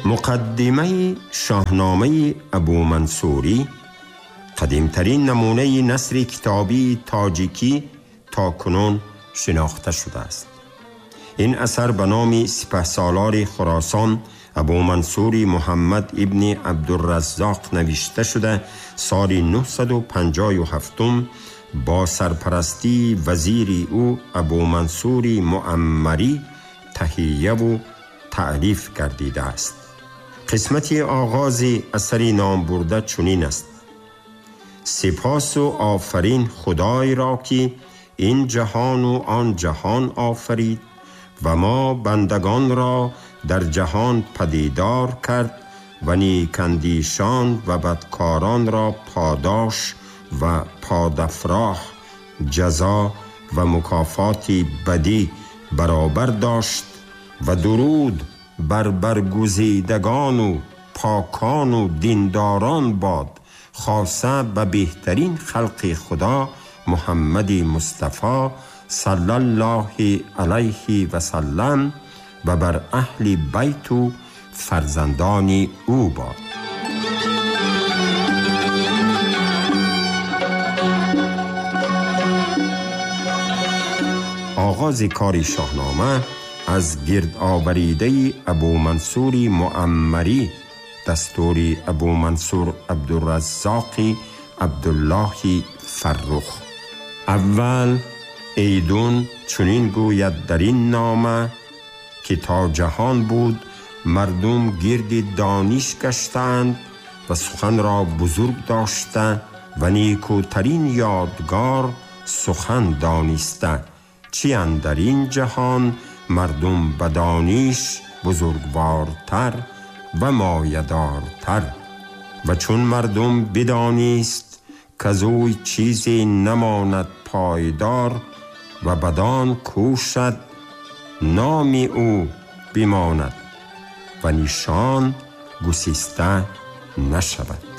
مقدمه شاهنامه ابو منصوری قدیمترین نمونه نثر کتابی تاجیکی تا کنون شناخته شده است. این اثر به نام سپهسالار خراسان ابو منصوری محمد ابن عبدالرزاق نوشته شده سال 957 با سرپرستی وزیر او ابو منصوری معمری تهیه و تألیف گردیده است. قسمت آغاز اثر نام برده چنین است: سپاس و آفرین خدای را که این جهان و آن جهان آفرید و ما بندگان را در جهان پدیدار کرد و نیکندیشان و بدکاران را پاداش و پادافراح جزا و مکافات بدی برابر داشت و درود بر برگزیدگان و پاکان و دینداران باد، خاصه به بهترین خلق خدا محمد مصطفی صلی الله علیه و سلم و بر اهل بیت و فرزندان او باد. آغاز کار شاهنامه از گرد آوریده ابو منصوری معمری دستور ابو منصور عبدالرزاق عبدالله فرخ. اول ایدون چنین گوید در این نامه که تا جهان بود مردم گرد دانش گشتند و سخن را بزرگ داشته و نیکوترین یادگار سخن دانسته، چی اندر این جهان مردم به دانش بزرگوارتر و مایه‌دارتر. و چون مردم بدانست که اوی چیزی نماند پایدار و بدان کوشد نام او بماند و نشان گسسته نشود.